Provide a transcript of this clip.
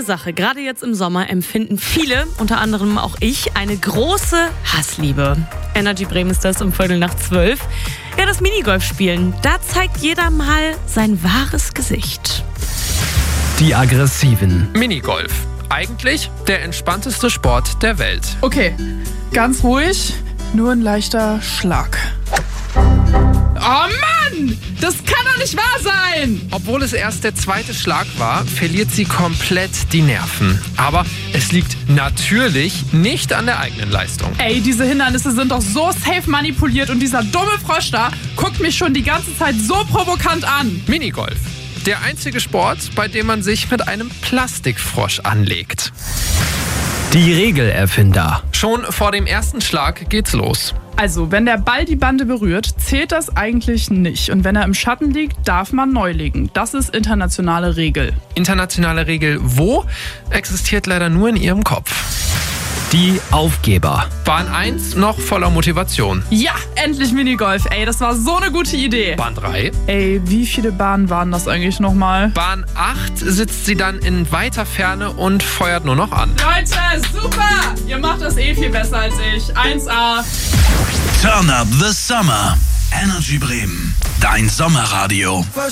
eine Sache. Gerade jetzt im Sommer empfinden viele, unter anderem auch ich, eine große Hassliebe. Energy Bremen ist das um 11:15. Ja, das Minigolf-Spielen. Da zeigt jeder mal sein wahres Gesicht. Die Aggressiven. Minigolf. Eigentlich der entspannteste Sport der Welt. Okay, ganz ruhig, nur ein leichter Schlag. Oh Mann! Das kann doch nicht wahr sein! Obwohl es erst der zweite Schlag war, verliert sie komplett die Nerven. Aber es liegt natürlich nicht an der eigenen Leistung. Ey, diese Hindernisse sind doch so safe manipuliert und dieser dumme Frosch da guckt mich schon die ganze Zeit so provokant an. Minigolf. Der einzige Sport, bei dem man sich mit einem Plastikfrosch anlegt. Die Regelerfinder. Schon vor dem ersten Schlag geht's los. Also, wenn der Ball die Bande berührt, zählt das eigentlich nicht. Und wenn er im Schatten liegt, darf man neu legen. Das ist internationale Regel. Internationale Regel wo? Existiert leider nur in ihrem Kopf. Die Aufgeber. Bahn 1 noch voller Motivation. Ja, endlich Minigolf. Ey, das war so eine gute Idee. Bahn 3. Ey, wie viele Bahnen waren das eigentlich nochmal? Bahn 8 sitzt sie dann in weiter Ferne und feuert nur noch an. Leute, super! Ihr macht das eh viel besser als ich. 1A. Turn up the summer. Energy Bremen. Dein Sommerradio.